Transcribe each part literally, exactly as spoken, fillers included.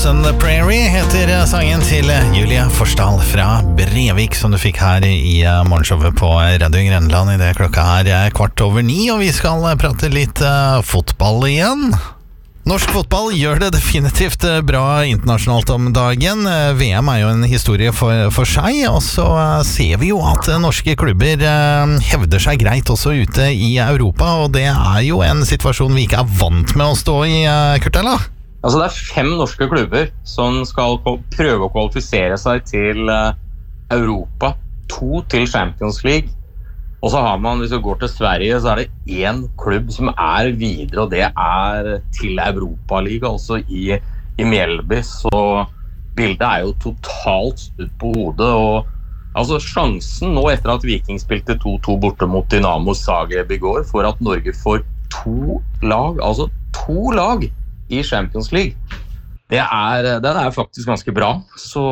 House on the Prairie heter sangen til Julie Forsdal fra Brevik, som du fikk her i morgenshowet på Radio Grenland. I det klokka er kvart over ni, og vi skal prate litt uh, fotball igjen. Norsk fotball gjør det definitivt bra internasjonalt om dagen. V M er jo en historie for, for seg, og så ser vi jo at norske klubber uh, hevder seg greit også ute i Europa, og det er jo en situasjon vi ikke er vant med å stå i, uh, Kurtella. Altså det er fem norske klubber som skal prøve å kvalifisere seg til Europa, to til Champions League. Og så har man, hvis vi går til Sverige, så er det én klubb som er videre, og det er til Europaliga, altså i, i Mjällby. Så bildet er jo totalt ut på hodet, og altså sjansen nå etter at Viking spilte to to borte mot Dynamo Zagreb i går, for at Norge får to lag, altså to lag, i Champions League. Det er, den er faktisk ganske bra. Så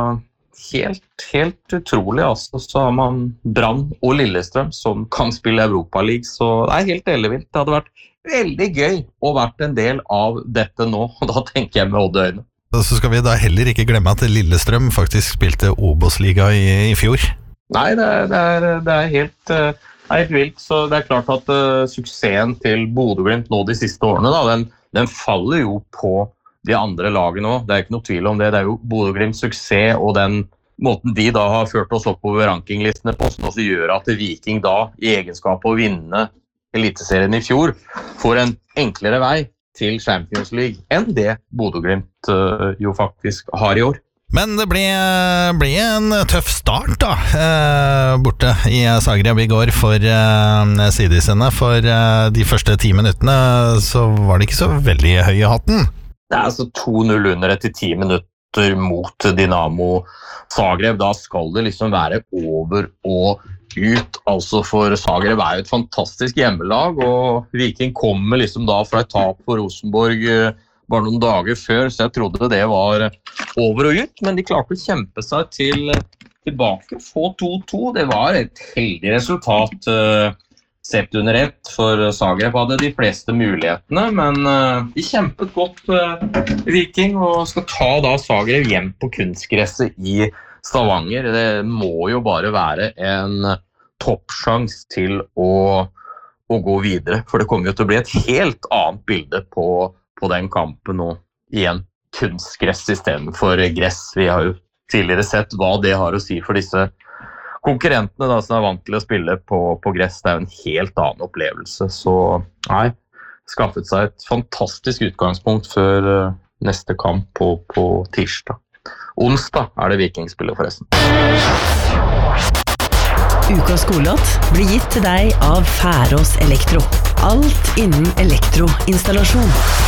helt, helt utrolig. Altså, så har man Brann og Lillestrøm som kan spille Europa League. Så det er helt ellevilt. Det hadde vært veldig gøy å vært en del av dette nå. Og da tenker jeg med Odd-øyne. Så skal vi da heller ikke glemme at Lillestrøm faktisk spilte Obos-liga i, i fjor. Nei, det er, det er, det er helt... Uh, helt vilt. Så det er klart at uh, suksessen til Bodø/Glimt nå de siste årene, da, den den faller jo på de andre lagene også. Det er ikke noe tvil om det. Det er jo Bodø/Glimts suksess, og den måten de da har ført oss oppover rankinglistene på, som også gjør at Viking da, i egenskap av å vinne eliteserien i fjor, får en enklere vei til Champions League enn det Bodø/Glimt uh, jo faktisk har i år. Men det ble, ble en tøff start da, eh, borte i Zagreb i går for eh, sidisene. For eh, de første ti minuttene så var det ikke så veldig høy i hatten. Det er altså to null under etter ti minutter mot Dynamo Zagreb. Da skal det liksom være over og ut. Altså for Zagreb er jo et fantastisk hjemmelag, og Viking kommer liksom da fra et tap for Rosenborg eh, bare noen dager før, så jeg trodde det var over og ut, men de klarte å kjempe seg til, tilbake, få to to. Det var et heldig resultat, uh, sett under ett, for Zagreb hadde de fleste mulighetene, men uh, de kjempet godt uh, Viking, og skal ta da Zagreb hjem på kunstgresset i Stavanger. Det må jo bare være en toppsjans til å, å gå videre, for det kommer jo til å bli et helt annet bilde på på den kampen nå. Igjen kunstgress i stedet for gress. Vi har jo tidligere sett hva det har å si for disse konkurrentene da, som er vant til å spille på, på gress. Det er jo en helt annen opplevelse. Så nei, skaffet seg et fantastisk utgangspunkt før uh, neste kamp på, på tirsdag. Onsdag er det Viking spiller forresten. Ukas skolelåt blir gitt til deg av Færås Elektro. Alt innen elektroinstallasjon.